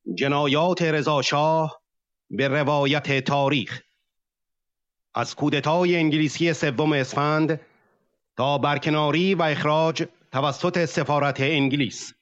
جنایات رضاشاه به روایت تاریخ. از کودتای انگلیسی 3 اسفند تا برکناری و اخراج توسط سفارت انگلیس.